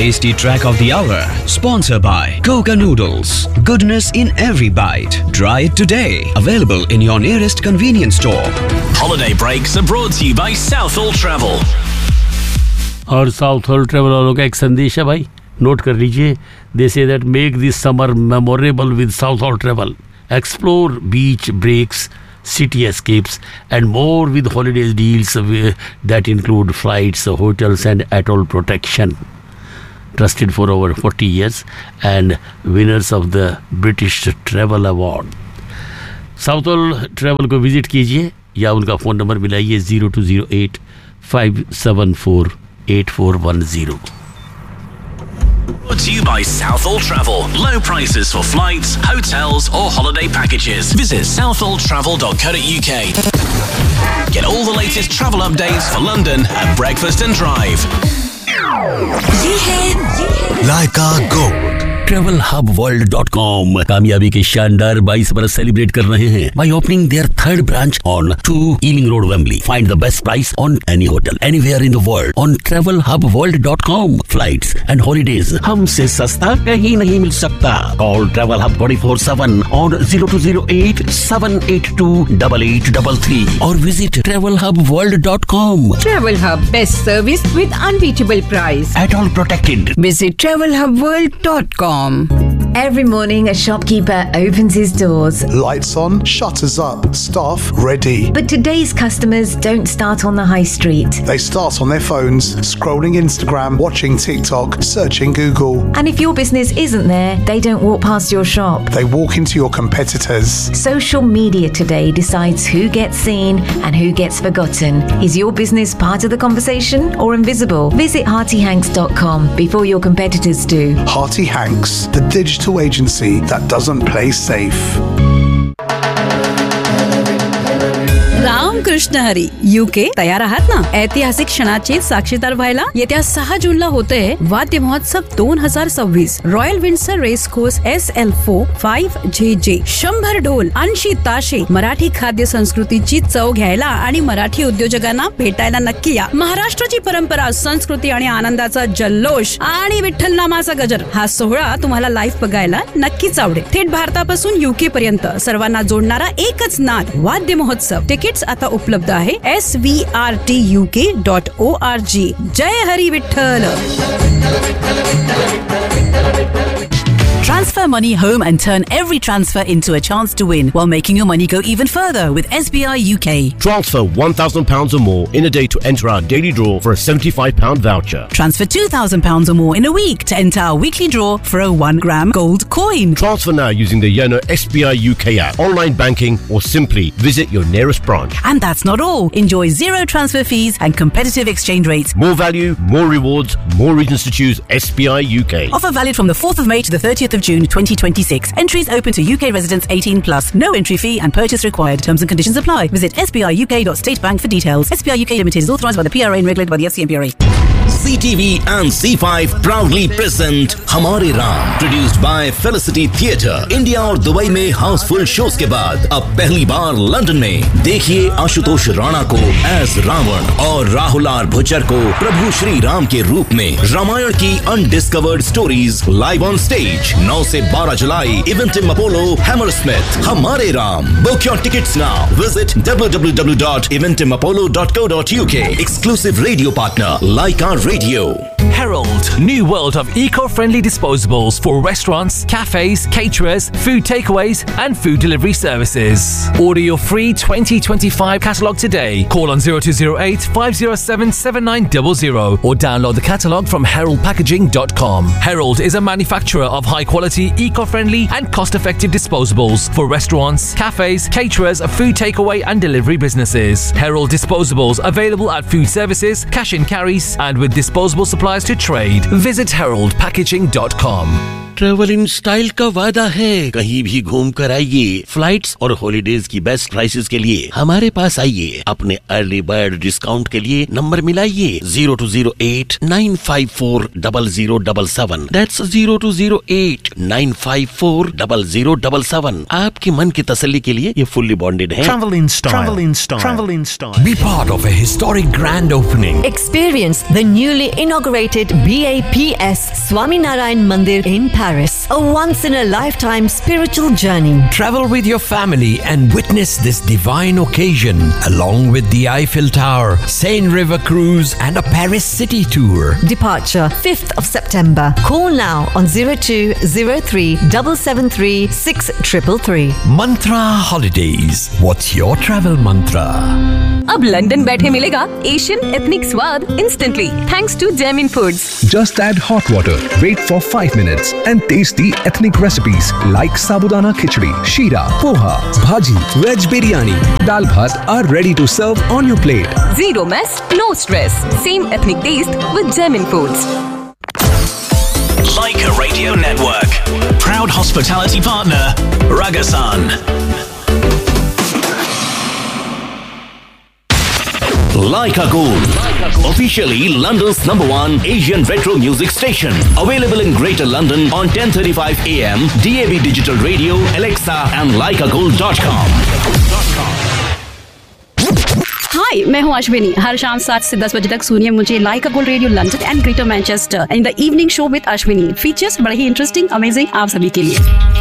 Tasty track of the hour, sponsored by Coca Noodles. Goodness in every bite. Try it today. Available in your nearest convenience store. Holiday breaks are brought to you by Southall Travel. और Southall travel वालों का एक संदेश है भाई, note कर लीजिए. दे say that make this summer memorable with Southall travel. Explore beach breaks, city escapes and more with holidays deals that include flights, hotels and atoll protection. Trusted for over 40 years and winners of the British Travel Award. Southall Travel को visit कीजिए या उनका phone number मिलाइए 0208 574 8410. Brought to you by Southall Travel. Low prices for flights, hotels or holiday packages. Visit southalltravel.co.uk. Get all the latest travel updates for London at Breakfast and Drive. ये है Laika Gold. TravelHubWorld.com कामयाबी के शानदार 22 बरस celebrate कर रहे हैं by opening their third branch on 2 Ealing Road, Wembley. Find the best price on any hotel anywhere in the world on TravelHubWorld.com. Flights and holidays हमसे सस्ता कहीं नहीं मिल सकता. Call Travel Hub 24/7 on 0208 782 8833 or visit TravelHubWorld.com. Travel Hub, best service with unbeatable price. At all protected. Visit TravelHubWorld.com. Every morning, a shopkeeper opens his doors. Lights on, shutters up, staff ready. But today's customers don't start on the high street. They start on their phones, scrolling Instagram, watching TikTok, searching Google. And if your business isn't there, they don't walk past your shop. They walk into your competitors. Social media today decides who gets seen and who gets forgotten. Is your business part of the conversation or invisible? Visit HeartyHanks.com before your competitors do. Hearty Hanks, the digital agency that doesn't play safe. Ramakrishna Hari UK तयार आहात ना? ऐतिहासिक क्षणाचे साक्षीदार व्हायला येत्या 6 जूनला होते वाद्य महोत्सव 2026. Royal Windsor race course SL4 5JJ 100 ढोल 80 ताशे. मराठी खाद्य संस्कृतीची चव घ्यायला आणि मराठी उद्योजकांना भेटायला नक्की या. महाराष्ट्राची परंपरा, संस्कृती आणि आनंदाचा जल्लोष आणि विठ्ठल नामाचा गजर हा सोहळा तुम्हाला लाईव्ह बघायला नक्कीच आवडेल. थेट भारतापासून UK पर्यंत सर्वांना जोडणारा एकच नाद वाद्य महोत्सव. तिकीट्स आता उपलब्ध आहे SVRTUK.org. जय Hari Vitthal. Transfer money home and turn every transfer into a chance to win while making your money go even further with SBI UK. Transfer £1,000 or more in a day to enter our daily draw for a £75 voucher. Transfer £2,000 or more in a week to enter our weekly draw for a 1 gram gold coin. Transfer now using the Yono SBI UK app, online banking or simply visit your nearest branch. And that's not all. Enjoy zero transfer fees and competitive exchange rates. More value, more rewards, more reasons to choose SBI UK. Offer valid from the 4th of May to the 30th of June 2026. Entries open to UK residents 18 plus. No entry fee and purchase required. Terms and conditions apply. Visit sbiuk.statebank for details. SBI UK Limited is authorised by the PRA and regulated by the FCMPRA. CTV and C5 proudly present हमारे Ram, produced by Felicity Theatre. India और Dubai में Housefull shows के बाद अब पहली बार London में देखिए आशुतोष राणा को एज रावण और राहुल आर भुच्चर को प्रभु श्री राम के रूप में. रामायण की undiscovered stories live on stage 9 से 12 जुलाई इवेंटिम अपोलो हैमरस्मिथ. हमारे Ram. Book your tickets now. Visit www.eventimapollo.co.uk. Exclusive radio partner Laika Radio. Herald, new world of eco-friendly disposables for restaurants, cafes, caterers, food takeaways and food delivery services. Order your free 2025 catalogue today. Call on 0208 507 7900 or download the catalogue from heraldpackaging.com. Herald is a manufacturer of high-quality, eco-friendly and cost-effective disposables for restaurants, cafes, caterers, food takeaway and delivery businesses. Herald disposables available at food services, cash and carries and with disposable supplies to trade. Visit heraldpackaging.com. Travel in style का वादा है, कहीं भी घूम कर आइए। Flights और holidays की बेस्ट प्राइसेस के लिए हमारे पास आइए। अपने अर्ली बर्ड डिस्काउंट के लिए नंबर मिलाइए 0208-954-0077। दैट्स 0208-954-0077। आपके मन की तसल्ली के लिए ये फुल्ली बॉन्डेड है। Travel in style. Travel in style. Travel in style. Be part of a historic grand opening. Experience the newly inaugurated BAPS Swaminarayan Mandir in Paris. A once-in-a-lifetime spiritual journey. Travel with your family and witness this divine occasion along with the Eiffel Tower, Seine River Cruise and a Paris city tour. Departure 5th of September. Call now on 0203 773 6333. Mantra Holidays. What's your travel mantra? अब London बैठे मिलेगा Asian ethnic स्वाद instantly thanks to जेमिन foods. Just add hot water, wait for 5 minutes and taste the ethnic recipes like sabudana khichdi, sheera, poha, bhaji, veg biryani, dal bhat are ready to serve on your plate. Zero mess, no stress. Same ethnic taste with Jemin Foods. Leica Radio Network. Proud hospitality partner, Ragasan. Leica Gold, officially London's #1 Asian retro music station. Available in Greater London on 10:35 AM, DAB Digital Radio, Alexa and leicagold.com. हाय, मैं हूँ अश्विनी। हर शाम 7 से 10 बजे तक सुनिए मुझे लाइका gold radio London and greater Manchester in the evening show with Ashwini. Features बड़े ही interesting, amazing आप सभी के लिए।